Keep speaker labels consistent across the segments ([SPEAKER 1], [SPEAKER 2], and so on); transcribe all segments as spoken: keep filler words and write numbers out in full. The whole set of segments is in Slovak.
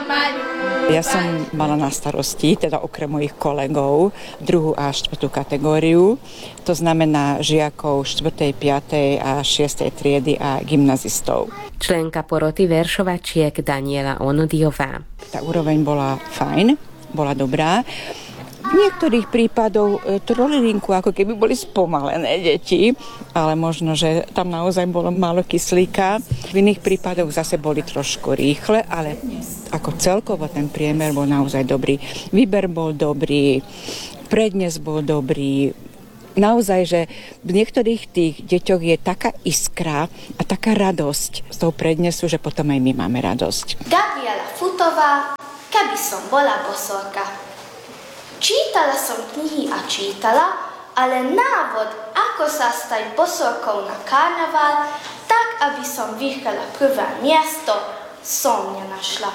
[SPEAKER 1] Ja som mala na starosti, teda okrem mojich kolegov, druhú a štvrtú kategóriu. To znamená žiakov štvrtej, piatej a šiestej triedy a gymnazistov.
[SPEAKER 2] Členka poroty veršovačiek Daniela Onodiová.
[SPEAKER 1] Tá úroveň bola fajn, bola dobrá. V niektorých prípadoch trolilinku, ako keby boli spomalené deti, ale možno, že tam naozaj bolo málo kyslíka. V iných prípadoch zase boli trošku rýchle, ale ako celkovo ten priemer bol naozaj dobrý. Výber bol dobrý, prednes bol dobrý. Naozaj, že v niektorých tých deťoch je taká iskra a taká radosť z toho prednesu, že potom aj my máme radosť.
[SPEAKER 3] Gabriela Futová, Keby som bola bosorka. Čítala som knihy a čítala, ale návod, ako sa stať bosorkou na karneval, tak, aby som vyhrala prvé miesto, som nenašla.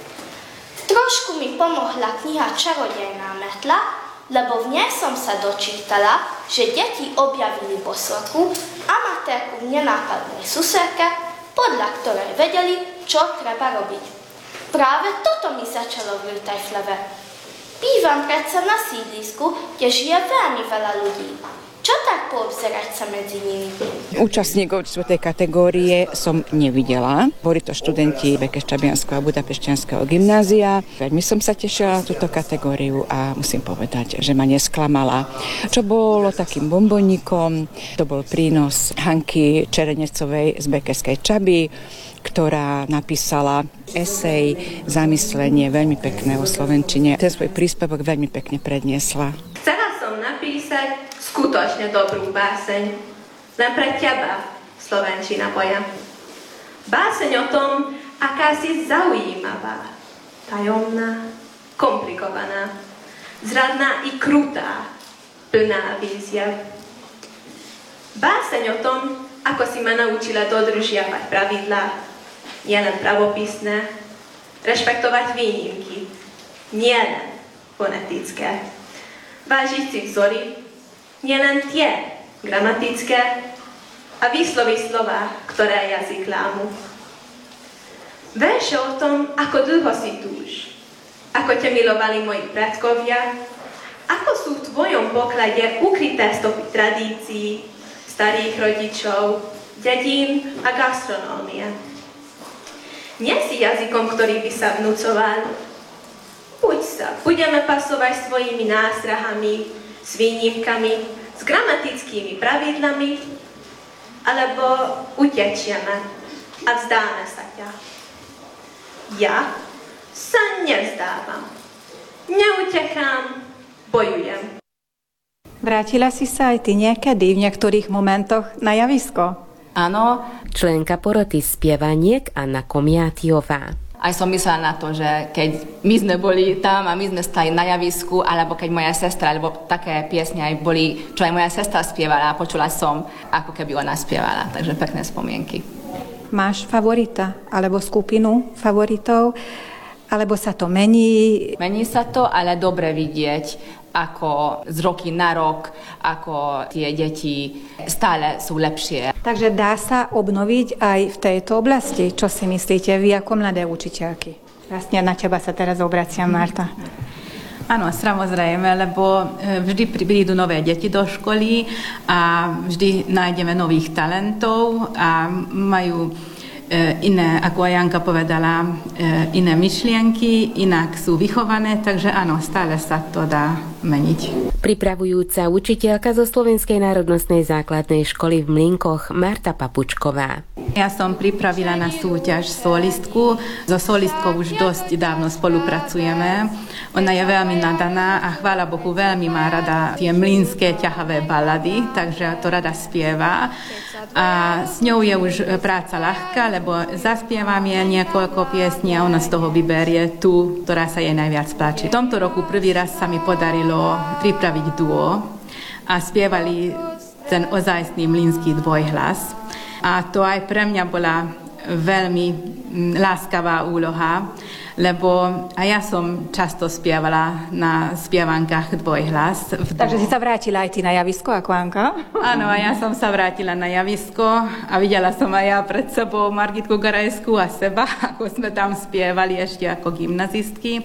[SPEAKER 3] Trošku mi pomohla kniha Čarodejná metla, lebo v nej som sa dočítala, že deti objavili bosorku, amatérku v nenápadnej suserke, podľa ktorej vedeli, čo treba robiť. Práve toto mi začalo v Rutajfleve. Bývam predsa na sídlisku, kde žije veľmi veľa ľudí. Čo tak poobzerať sa medzi nimi?
[SPEAKER 1] Účastníkov štvrtej kategórie som nevidela. Boli to študenti Békéscsabianskeho a Budapešťanského gymnázia. Veľmi som sa tešila na túto kategóriu a musím povedať, že ma nesklamala. Čo bolo takým bomboníkom, to bol prínos Hanky Čerenecovej z Békéskej Čaby, ktorá napísala esej, zamyslenie, veľmi pekné o slovenčine. Ten svoj príspevok veľmi pekne predniesla.
[SPEAKER 4] Chcela som napísať skutočne dobrú báseň. Len pre teba, slovenčina moja. Báseň o tom, aká si zaujímavá, tajomná, komplikovaná, zradná i krutá, plná víziev. Báseň o tom, ako si ma naučila dodržiavať pravidlá, nielen pravopisné, rešpektovať výnimky, nielen fonetické, vážiť si vzory, nielen tie gramatické a vysloviť slová, ktoré jazyk lámu. Verše o tom, ako dlho si túž, ako ťa milovali moji predkovia, ako sú v tvojom poklade ukryté stopy tradícií, starých rodičov, dedín a gastronómie. Nie si jazykom, ktorý by sa vnúcoval. Buď sa, budeme pasovať svojimi nástrahami, s výnimkami, s gramatickými pravidlami, alebo utečieme a vzdáme sa ťa. Ja sa nevzdávam. Neutekám, bojujem.
[SPEAKER 5] Vrátila si sa aj ty niekedy v niektorých momentoch na javisko?
[SPEAKER 6] Áno.
[SPEAKER 2] Členka poroty spievaniek Anna Komiátiová.
[SPEAKER 6] Aj som myslela na to, že keď my sme boli tam a my sme stali na javisku, alebo keď moja sestra, alebo také piesne aj boli, čo aj moja sestra spievala a počula som, ako keby ona spievala. Takže pekné spomienky.
[SPEAKER 5] Máš favorita, alebo skupinu favoritov, alebo sa to mení?
[SPEAKER 6] Mení sa to, ale dobre vidieť, ako z roky na rok, ako tie deti stále sú lepšie.
[SPEAKER 5] Takže dá sa obnoviť aj v tejto oblasti? Čo si myslíte vy ako mladé učiteľky? Vlastne na teba sa teraz obraciam, Marta.
[SPEAKER 7] Áno, samozrejme, lebo vždy prídu nové deti do školy a vždy nájdeme nových talentov a majú iné, ako aj Janka povedala, iné myšlienky, inak sú vychované, takže áno, stále sa to dá meniť.
[SPEAKER 2] Pripravujúca učiteľka zo Slovenskej národnostnej základnej školy v Mlynkoch Marta Papučková.
[SPEAKER 7] Ja som pripravila na súťaž solistku. So solistkou už dosť dávno spolupracujeme. Ona je veľmi nadaná a chvála Bohu veľmi má rada tie mlynské ťahavé balady, takže to rada spieva. A s ňou je už práca ľahká, lebo zaspievam je niekoľko piesní a ona z toho vyberie tú, ktorá sa jej najviac páči. V tomto roku prvý raz sa mi podarilo pripraviť duo a spievali ten ozajstný mlynský dvojhlas. A to aj pre mňa bola veľmi láskavá úloha, lebo a ja som často spievala na spievankách dvojhlas.
[SPEAKER 5] Takže si sa vrátila aj ty na javisko ako Anka?
[SPEAKER 7] Áno, a ja som sa vrátila na javisko a videla som aj ja pred sebou Margitku Garajskú a seba, ako sme tam spievali ešte ako gymnazistky.